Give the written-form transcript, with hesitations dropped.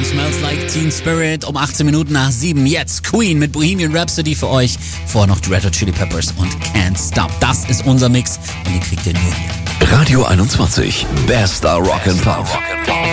Smells Like Teen Spirit um 18 Minuten nach 7. Jetzt Queen mit Bohemian Rhapsody für euch. Vorher noch die Red Hot Chili Peppers und Can't Stop. Das ist unser Mix und den kriegt ihr nur hier. Radio 21, bester Rock and Pop.